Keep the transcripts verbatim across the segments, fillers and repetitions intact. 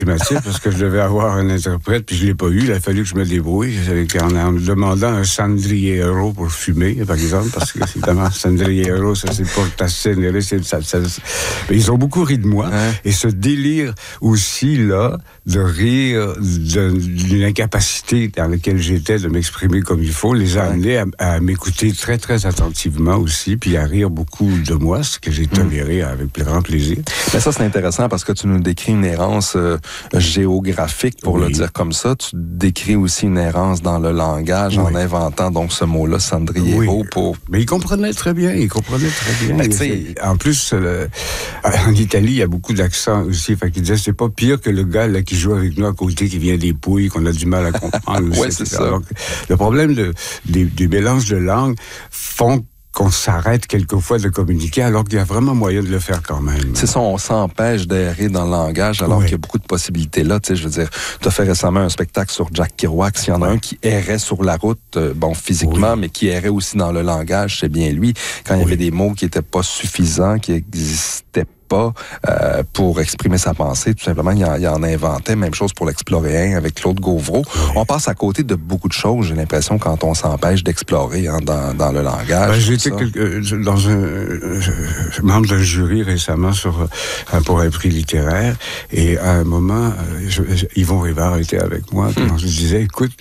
parce que je devais avoir un interprète, puis je l'ai pas eu. Il a fallu que je me débrouille en, en me demandant un sandriero pour fumer, par exemple, parce que évidemment, sandriero, ça c'est portacenere, c'est ça, ça, ça. Ils ont beaucoup ri de moi. Hein? Et ce délire aussi, là, de rire de, d'une incapacité dans laquelle j'étais de m'exprimer comme il faut, les a amenés à, à m'écouter très, très attentivement aussi, puis à rire beaucoup de moi, ce que j'ai toléré mmh. avec plus grand plaisir. Mais ça, c'est intéressant parce que tu nous décris une errance euh, géographique, pour oui. le dire comme ça. Tu décris aussi une errance dans le langage oui. en inventant donc ce mot-là, sandriero, oui. pour... Mais il comprenait très bien, il comprenait très bien. Ben, en plus, le, en Italie, il y a beaucoup d'accents aussi. Fait qu'il disait, c'est pas pire que le gars là, qui joue avec nous à côté, qui vient des Pouilles, qu'on a du mal à comprendre. Oui, c'est ça. Donc, le problème de, des, des mélanges de langues font qu'on s'arrête quelquefois de communiquer alors qu'il y a vraiment moyen de le faire quand même. C'est ça, on s'empêche d'errer dans le langage alors oui. qu'il y a beaucoup de possibilités là. Tu sais, je veux dire, tu as fait récemment un spectacle sur Jack Kerouac. S'il y en a un qui errait sur la route, euh, bon, physiquement, oui. mais qui errait aussi dans le langage, c'est bien lui. Quand il y oui. avait des mots qui n'étaient pas suffisants, qui n'existaient pas euh, pour exprimer sa pensée, tout simplement, il en, il en inventait. Même chose pour l'exploréen avec Claude Gauvreau. Oui. On passe à côté de beaucoup de choses, j'ai l'impression, quand on s'empêche d'explorer hein, dans, dans le langage. Ben, j'ai été quelque, dans un euh, membre d'un jury récemment sur, euh, pour un prix littéraire, et à un moment, euh, je, je, Yvon Rivard était avec moi, puis hum. on se disait, écoute,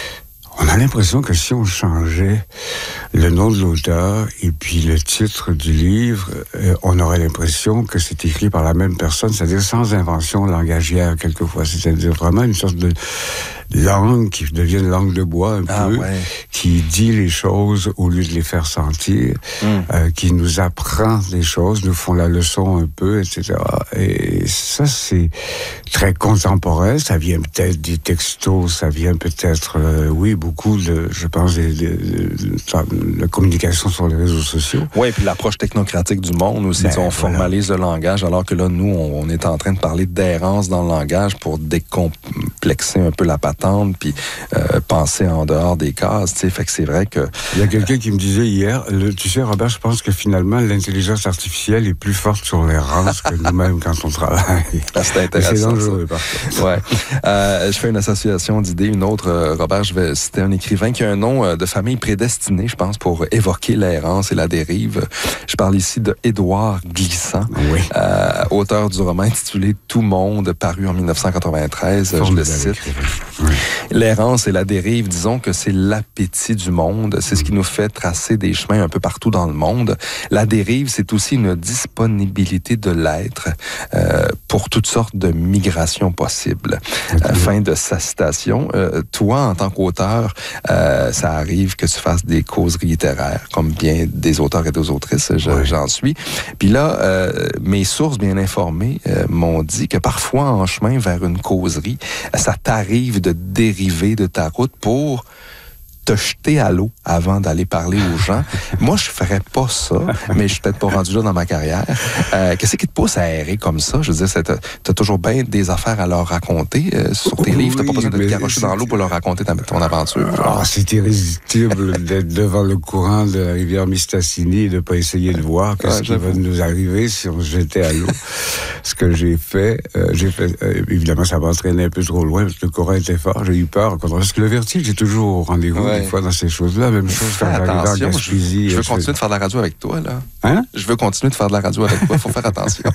on a l'impression que si on changeait le nom de l'auteur et puis le titre du livre, euh, on aurait l'impression que c'est écrit par la même personne, c'est-à-dire sans invention langagière quelquefois, c'est-à-dire vraiment une sorte de langue qui devient une langue de bois un ah, peu, ouais. qui dit les choses au lieu de les faire sentir, mm. euh, qui nous apprend des choses, nous font la leçon un peu, et cetera. Et ça, c'est très contemporain. Ça vient peut-être des textos, ça vient peut-être, euh, oui, beaucoup de, je pense, de, de, de, de la communication sur les réseaux sociaux. Oui, et puis l'approche technocratique du monde aussi. Ben, on voilà. formalise le langage, alors que là, nous, on, on est en train de parler d'errance dans le langage pour décomplexer un peu la patente, puis euh, penser en dehors des cases, tu sais, fait que c'est vrai que... Il y a quelqu'un qui me disait hier, le, tu sais, Robert, je pense que finalement, l'intelligence artificielle est plus forte sur l'errance que nous-mêmes quand on travaille. Ah, c'est intéressant. C'est dangereux, par contre. Ouais. Euh, je fais une association d'idées, une autre, euh, Robert, je vais citer un écrivain qui a un nom euh, de famille prédestiné, je pense, pour évoquer l'errance et la dérive. Je parle ici de Édouard Glissant, oui. euh, auteur du roman intitulé Tout monde, paru en dix-neuf cent quatre-vingt-treize, je le cite. Oui. L'errance et la dérive, disons que c'est l'appétit du monde. C'est ce qui nous fait tracer des chemins un peu partout dans le monde. La dérive, c'est aussi une disponibilité de l'être euh, pour toutes sortes de migrations possibles. Euh, fin de sa citation. Euh, toi, en tant qu'auteur, euh, ça arrive que tu fasses des causeries littéraires, comme bien des auteurs et des autrices, je, oui. j'en suis. Puis là, euh, mes sources bien informées euh, m'ont dit que parfois, en chemin vers une causerie, ça t'arrive de dériver de ta route pour te jeter à l'eau avant d'aller parler aux gens. Moi, je ferais pas ça, mais je suis peut-être pas rendu là dans ma carrière. Euh, qu'est-ce qui te pousse à errer comme ça? Je veux dire, t'as, t'as toujours bien des affaires à leur raconter euh, sur tes oui, livres. T'as pas besoin de te garrocher dans l'eau pour leur raconter ta, ton aventure. Ah, oh, c'est irrésistible d'être devant le courant de la rivière Mistassini et de pas essayer de voir qu'est-ce ouais, qui va nous arriver si on se jetait à l'eau. Ce que j'ai fait, euh, j'ai fait, euh, évidemment, ça m'a entraîné un peu trop loin parce que le courant était fort. J'ai eu peur. Parce que le vertige est toujours au rendez-vous. Ouais. Des fois dans ces choses-là, même chose quand j'arrive en Gaspésie. Je, je veux continuer fais... de faire de la radio avec toi, là. Hein? Je veux continuer de faire de la radio avec toi, il faut faire attention.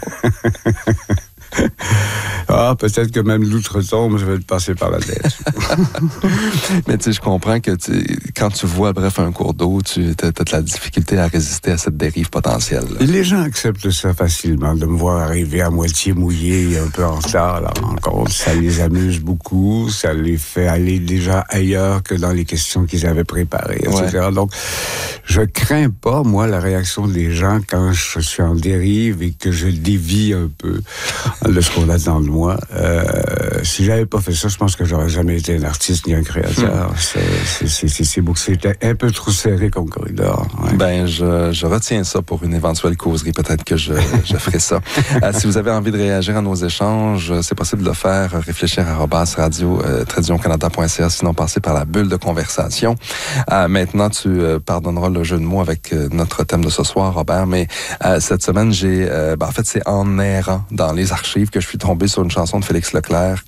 Ah, peut-être que même l'outre-tombe, je vais te passer par la tête. Mais tu sais, je comprends que tu, quand tu vois, bref, un cours d'eau, tu as de la difficulté à résister à cette dérive potentielle. Et les gens acceptent ça facilement, de me voir arriver à moitié mouillé et un peu en retard à la rencontre. Ça les amuse beaucoup, ça les fait aller déjà ailleurs que dans les questions qu'ils avaient préparées, et cetera. Ouais. Donc, je crains pas, moi, la réaction des gens quand je suis en dérive et que je dévie un peu de ce qu'on attend de moi. Euh, euh, si j'avais pas fait ça, je pense que j'aurais jamais été un artiste ni un créateur. Mmh. C'est, c'est, c'est, c'est, c'était un peu trop serré comme corridor. Ouais. Ben, je, je retiens ça pour une éventuelle causerie. Peut-être que je, je ferai ça. euh, si vous avez envie de réagir à nos échanges, c'est possible de le faire. Réfléchir à arobase radio euh, tradition canada point c a, sinon passer par la bulle de conversation. Euh, maintenant, tu euh, pardonneras le jeu de mots avec euh, notre thème de ce soir, Robert, mais euh, cette semaine, j'ai, euh, ben, en fait, c'est en errant dans les archives que je suis tombé sur une chanson de Félix Leclerc